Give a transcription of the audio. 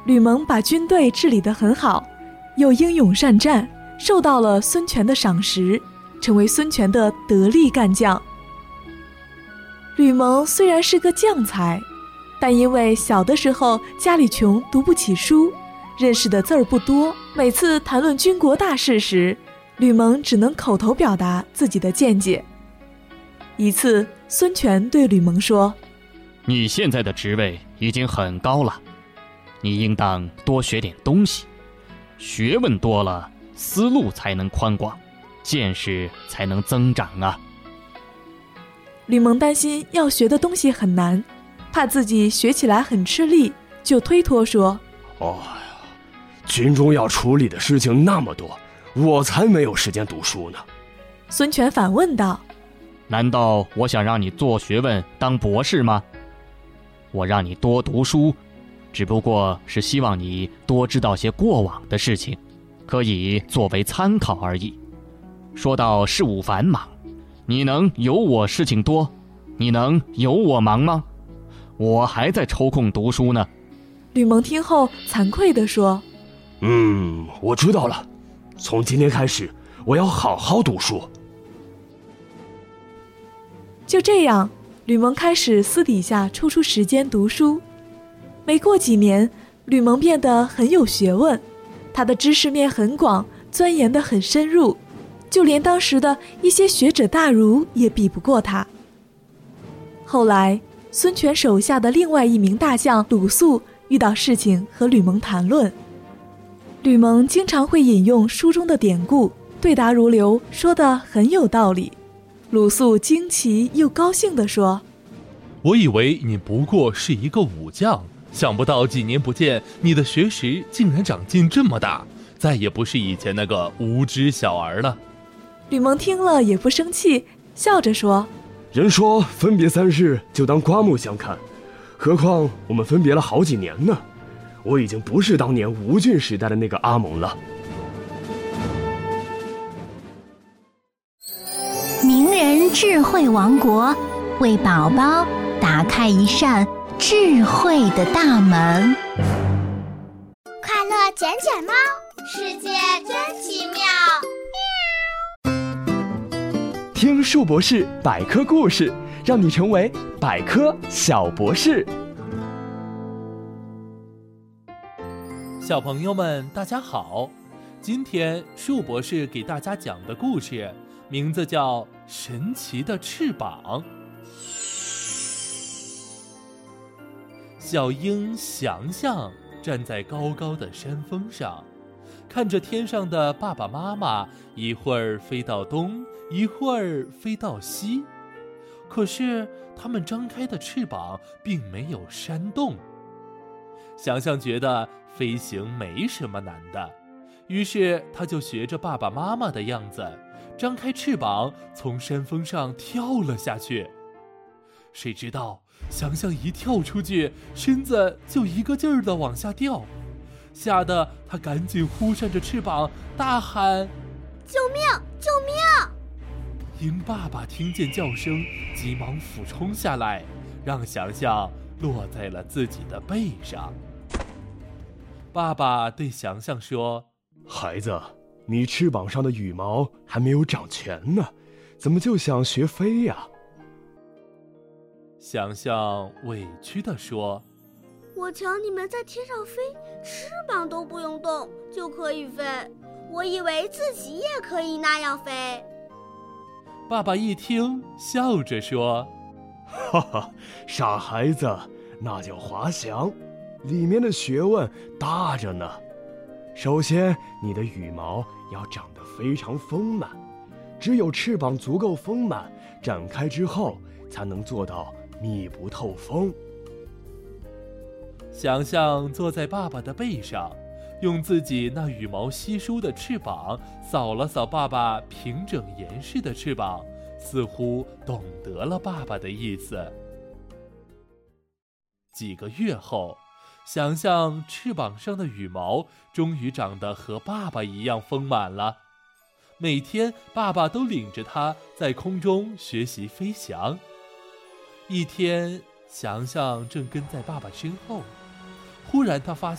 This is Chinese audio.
吕蒙把军队治理得很好，又英勇善战，受到了孙权的赏识，成为孙权的得力干将。吕蒙虽然是个将才，但因为小的时候家里穷，读不起书，认识的字儿不多，每次谈论军国大事时，吕蒙只能口头表达自己的见解。一次，孙权对吕蒙说： 你现在的职位已经很高了，你应当多学点东西，学问多了，思路才能宽广，见识才能增长啊。 吕蒙担心要学的东西很难，怕自己学起来很吃力，就推脱说： 军中要处理的事情那么多，我才没有时间读书呢。 孙权反问道： 难道我想让你做学问当博士吗？我让你多读书，只不过是希望你多知道些过往的事情，可以作为参考而已。说到事务繁忙，你能有我事情多？你能有我忙吗？我还在抽空读书呢。 吕蒙听后惭愧地说： 我知道了，从今天开始，我要好好读书。 就这样，吕蒙开始私底下抽出时间读书。没过几年，吕蒙变得很有学问，他的知识面很广，钻研得很深入，就连当时的一些学者大儒也比不过他。后来，孙权手下的另外一名大将鲁肃遇到事情和吕蒙谈论，吕蒙经常会引用书中的典故，对答如流，说得很有道理。鲁肃惊奇又高兴地说： 我以为你不过是一个武将，想不到几年不见，你的学识竟然长进这么大，再也不是以前那个无知小儿了。 吕蒙听了也不生气，笑着说： 人说分别3日就当刮目相看，何况我们分别了好几年呢，我已经不是当年吴郡时代的那个阿蒙了。 名人智慧王国，为宝宝打开一扇智慧的大门。 快乐捡捡猫，世界真奇妙。 听树博士百科故事，让你成为百科小博士。 小朋友们大家好，今天树博士给大家讲的故事名字叫《神奇的翅膀》。小鹰翔翔站在高高的山峰上，看着天上的爸爸妈妈，一会儿飞到东，一会儿飞到西，可是它们张开的翅膀并没有扇动。翔翔觉得飞行没什么难的，于是他就学着爸爸妈妈的样子，张开翅膀从山峰上跳了下去。谁知道翔翔一跳出去，身子就一个劲儿地往下掉，吓得他赶紧忽扇着翅膀大喊： 救命救命！ 鹰爸爸听见叫声，急忙俯冲下来，让翔翔落在了自己的背上。爸爸对翔翔说： 孩子，你翅膀上的羽毛还没有长全呢，怎么就想学飞呀？ 翔翔委屈地说： 我瞧你们在天上飞，翅膀都不用动就可以飞，我以为自己也可以那样飞。 爸爸一听，笑着说： 哈哈，傻孩子，那叫滑翔，里面的学问大着呢。首先，你的羽毛要长得非常丰满，只有翅膀足够丰满，展开之后才能做到密不透风。 翔翔坐在爸爸的背上，用自己那羽毛稀疏的翅膀扫了扫爸爸平整严实的翅膀，似乎懂得了爸爸的意思。几个月后，翔翔翅膀上的羽毛终于长得和爸爸一样丰满了。每天爸爸都领着他在空中学习飞翔。一天，翔翔正跟在爸爸身后，忽然他发